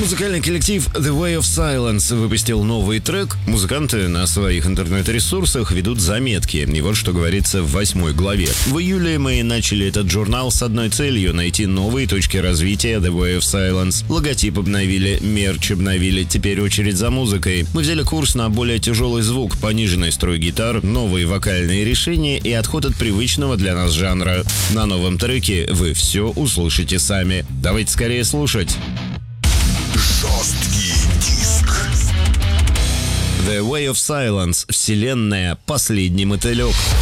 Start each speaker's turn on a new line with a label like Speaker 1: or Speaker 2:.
Speaker 1: Музыкальный коллектив The Way of Silence выпустил новый трек. Музыканты на своих интернет-ресурсах ведут заметки. И вот что говорится в 8 главе. В июле мы начали этот журнал с одной целью — найти новые точки развития The Way of Silence. Логотип обновили, мерч обновили, теперь очередь за музыкой. Мы взяли курс на более тяжелый звук, пониженный строй гитар, новые вокальные решения и отход от привычного для нас жанра. На новом треке вы все услышите сами. Давайте скорее слушать.
Speaker 2: Жесткий диск.
Speaker 1: The Way of Silence. Вселенная. Последний мотылек.